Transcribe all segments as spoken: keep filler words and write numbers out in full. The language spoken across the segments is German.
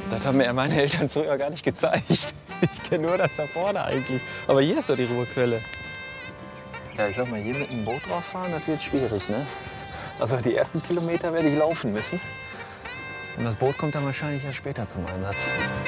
Das haben mir meine Eltern früher gar nicht gezeigt. Ich kenne nur das da vorne eigentlich. Aber hier ist doch die Ruhrquelle. Ja, ich sag mal, hier mit dem Boot drauf fahren, das wird schwierig, ne? Also die ersten Kilometer werde ich laufen müssen. Und das Boot kommt dann wahrscheinlich ja später zum Einsatz.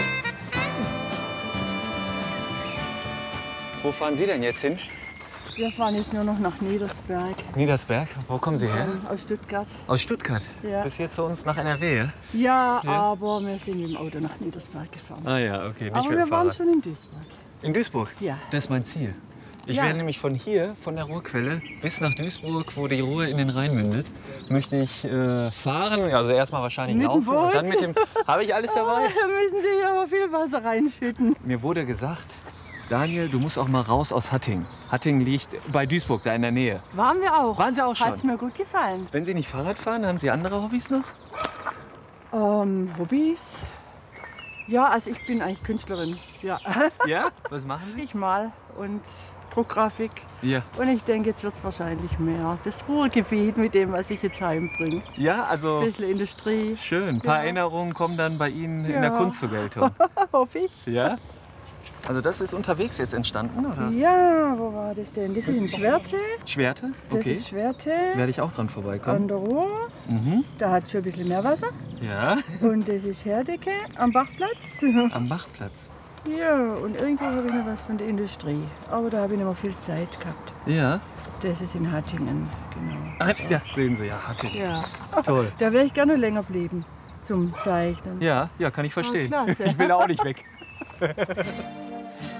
Wo fahren Sie denn jetzt hin? Wir fahren jetzt nur noch nach Niedersberg. Niedersberg? Wo kommen Sie her? Ähm, aus Stuttgart. Aus Stuttgart? Ja. Bis hier zu uns nach N R W, ja? Ja, Ja. aber wir sind mit dem Auto nach Niedersberg gefahren. Ah ja, okay, nicht aber mit wir dem waren Fahrrad. schon in Duisburg. In Duisburg? Ja. Das ist mein Ziel. Ich Ja. werde nämlich von hier, von der Ruhrquelle, bis nach Duisburg, wo die Ruhr in den Rhein mündet, möchte ich äh, fahren. Also erstmal wahrscheinlich Mit dem laufen und Boot? dann mit dem... Habe ich alles dabei? Da müssen Sie hier aber viel Wasser reinschütten. Mir wurde gesagt, Daniel, du musst auch mal raus aus Hattingen. Hattingen liegt bei Duisburg, da in der Nähe. Waren wir auch. Waren Sie auch schon? Hat's mir gut gefallen. Wenn Sie nicht Fahrrad fahren, haben Sie andere Hobbys noch? Ähm, Hobbys? Ja, also ich bin eigentlich Künstlerin. Ja. Ja? Was machen Sie? Ich mal und Druckgrafik. Ja. Und ich denke, jetzt wird es wahrscheinlich mehr. Das Ruhrgebiet mit dem, was ich jetzt heimbringe. Ja, also Ein bisschen Industrie, schön. Ein paar Ja. Erinnerungen kommen dann bei Ihnen in Ja. der Kunst zur Geltung. hoffe ich. Ja? Also das ist unterwegs jetzt entstanden, oder? Ja, wo war das denn? Das ist in Schwerte. Schwerte? Das Okay. ist Schwerte Werde ich auch dran an vorbeikommen. der Ruhr. Mhm. Da hat es schon ein bisschen mehr Wasser. Ja. Und das ist Herdecke am Bachplatz. Am Bachplatz. Ja, und irgendwo habe ich noch was von der Industrie. Aber da habe ich nicht mehr viel Zeit gehabt. Ja. Das ist in Hattingen, genau. Ah, ja, sehen Sie, ja, hatte ich. Ja, Toll. da wäre ich gerne länger bleiben zum Zeichnen. Ja, ja, kann ich verstehen. klasse. Ich will da auch nicht weg.